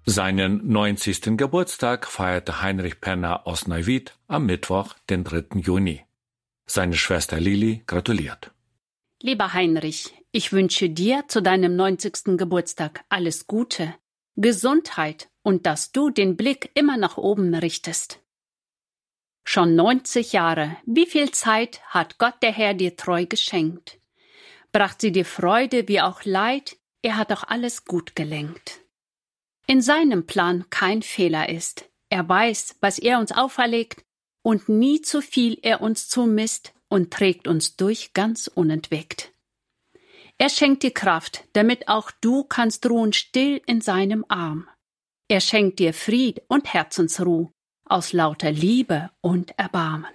Seinen 90. Geburtstag feierte Heinrich Penner aus Neuwied am Mittwoch, den 3. Juni. Seine Schwester Lili gratuliert. Lieber Heinrich, ich wünsche dir zu deinem 90. Geburtstag alles Gute, Gesundheit und dass du den Blick immer nach oben richtest. Schon 90 Jahre, wie viel Zeit hat Gott der Herr dir treu geschenkt? Bracht sie dir Freude wie auch Leid, er hat auch alles gut gelenkt. In seinem Plan kein Fehler ist. Er weiß, was er uns auferlegt, und nie zu viel er uns zumisst und trägt uns durch ganz unentwegt. Er schenkt dir Kraft, damit auch du kannst ruhen still in seinem Arm. Er schenkt dir Fried und Herzensruh aus lauter Liebe und Erbarmen.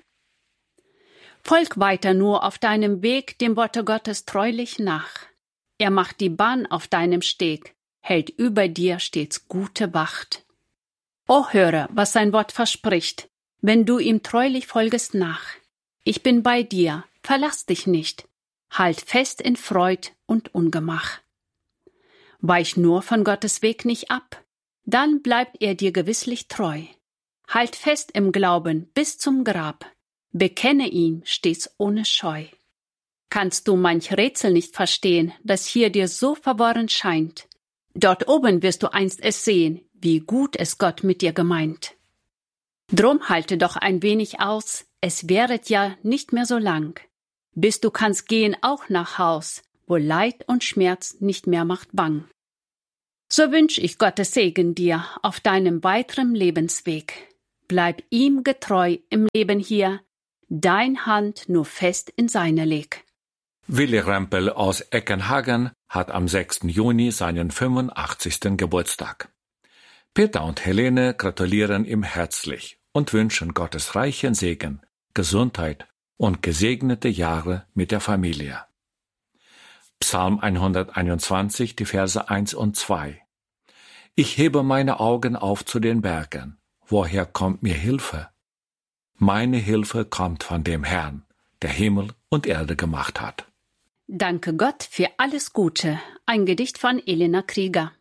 Folg weiter nur auf deinem Weg dem Worte Gottes treulich nach. Er macht die Bahn auf deinem Steg, hält über dir stets gute Wacht. O höre, was sein Wort verspricht, wenn du ihm treulich folgest nach. Ich bin bei dir, verlass dich nicht, halt fest in Freud und Ungemach. Weich nur von Gottes Weg nicht ab, dann bleibt er dir gewisslich treu. Halt fest im Glauben bis zum Grab, bekenne ihn stets ohne Scheu. Kannst du manch Rätsel nicht verstehen, das hier dir so verworren scheint, dort oben wirst du einst es sehen, wie gut es Gott mit dir gemeint. Drum halte doch ein wenig aus, es währet ja nicht mehr so lang, bis du kannst gehen auch nach Haus, wo Leid und Schmerz nicht mehr macht bang. So wünsch ich Gottes Segen dir auf deinem weiteren Lebensweg. Bleib ihm getreu im Leben hier, dein Hand nur fest in seine leg. Willi Rempel aus Eckenhagen hat am 6. Juni seinen 85. Geburtstag. Peter und Helene gratulieren ihm herzlich und wünschen Gottes reichen Segen, Gesundheit und gesegnete Jahre mit der Familie. Psalm 121, die Verse 1 und 2. Ich hebe meine Augen auf zu den Bergen. Woher kommt mir Hilfe? Meine Hilfe kommt von dem Herrn, der Himmel und Erde gemacht hat. Danke Gott für alles Gute. Ein Gedicht von Elena Krieger.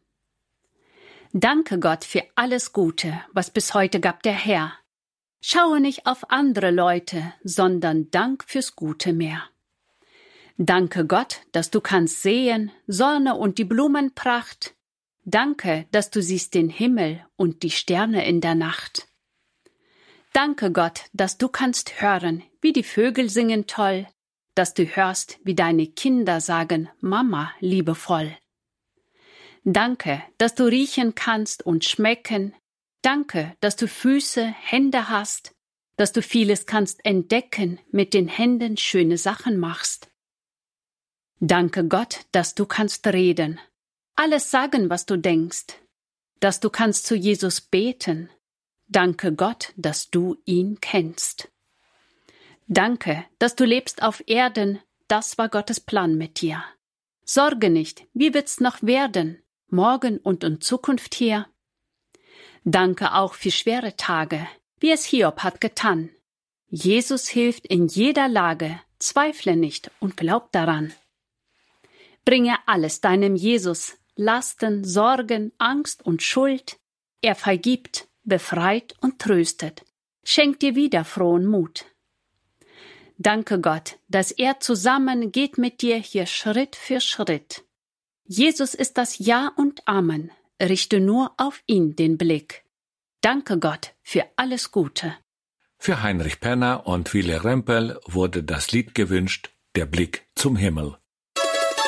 Danke Gott für alles Gute, was bis heute gab der Herr. Schaue nicht auf andere Leute, sondern Dank fürs Gute mehr. Danke Gott, dass du kannst sehen, Sonne und die Blumenpracht. Danke, dass du siehst den Himmel und die Sterne in der Nacht. Danke Gott, dass du kannst hören, wie die Vögel singen toll, dass du hörst, wie deine Kinder sagen, Mama, liebevoll. Danke, dass du riechen kannst und schmecken. Danke, dass du Füße, Hände hast, dass du vieles kannst entdecken, mit den Händen schöne Sachen machst. Danke Gott, dass du kannst reden, alles sagen, was du denkst, dass du kannst zu Jesus beten. Danke Gott, dass du ihn kennst. Danke, dass du lebst auf Erden, das war Gottes Plan mit dir. Sorge nicht, wie wird's noch werden, morgen und in Zukunft hier? Danke auch für schwere Tage, wie es Hiob hat getan. Jesus hilft in jeder Lage, zweifle nicht und glaub daran. Bringe alles deinem Jesus, Lasten, Sorgen, Angst und Schuld. Er vergibt, befreit und tröstet, schenkt dir wieder frohen Mut. Danke Gott, dass er zusammen geht mit dir hier Schritt für Schritt. Jesus ist das Ja und Amen, richte nur auf ihn den Blick. Danke Gott für alles Gute. Für Heinrich Penner und Willi Rempel wurde das Lied gewünscht, Der Blick zum Himmel.